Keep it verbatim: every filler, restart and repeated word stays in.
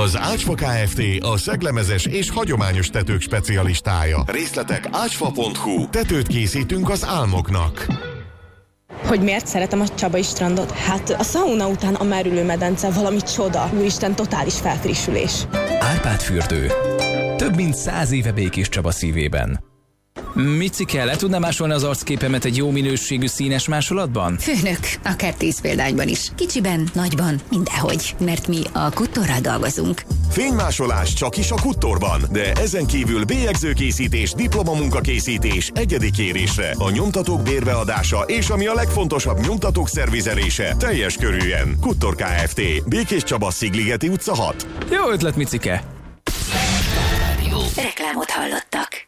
Az Ácsfa Kft. A szeglemezes és hagyományos tetők specialistája. Részletek ácsfa pont hu. Tetőt készítünk az álmoknak. Hogy miért szeretem a Csabai strandot? Hát a szauna után a merülőmedence valami csoda. Úristen, totális felfrissülés. Árpád fürdő. Több mint száz éve Békés Csaba szívében. Micike, le tudná másolni az arcképemet egy jó minőségű színes másolatban? Főnök, akár tíz példányban is. Kicsiben, nagyban, mindenhogy. Mert mi a Kuttorral dolgozunk. Fénymásolás csak is a Kuttorban, de ezen kívül bélyegzőkészítés, diplomamunkakészítés, egyedi kérésre, a nyomtatók bérbeadása és ami a legfontosabb, nyomtatók szervizelése teljes körűen. Kuttor Kft. Békés Csaba, Szigligeti utca hat. Jó ötlet, Micike! Reklámot hallottak.